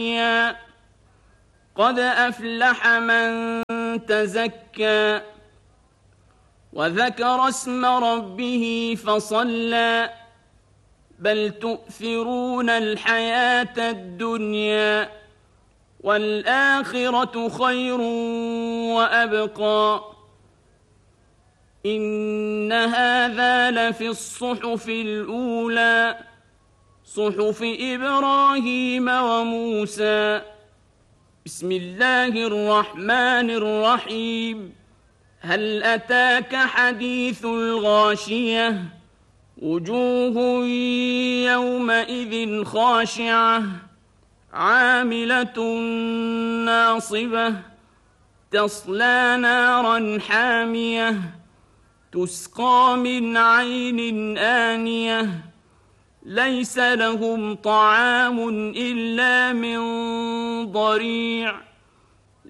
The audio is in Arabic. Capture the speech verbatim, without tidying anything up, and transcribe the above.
قد أفلح من تزكى وذكر اسم ربه فصلى بل تؤثرون الحياة الدنيا والآخرة خير وأبقى إن هذا لفي الصحف الأولى صحف إبراهيم وموسى. بسم الله الرحمن الرحيم. هل أتاك حديث الغاشية وجوه يومئذ خاشعة عاملة ناصبة تصلى نارا حامية تسقى من عين آنية ليس لهم طعام إلا من ضريع